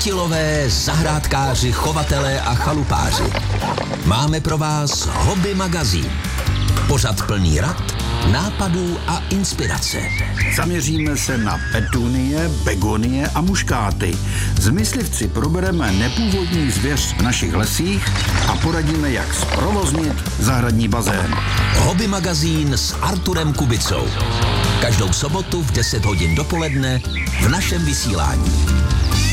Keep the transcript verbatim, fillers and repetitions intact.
Chytilové, zahrádkáři, chovatelé a chalupáři. Máme pro vás Hobby magazín. Pořad plný rad, nápadů a inspirace. Zaměříme se na petunie, begonie a muškáty. S myslivci probereme nepůvodní zvěř v našich lesích a poradíme, jak zprovoznit zahradní bazén. Hobby magazín s Arturem Kubicou. Každou sobotu v deset hodin dopoledne v našem vysílání.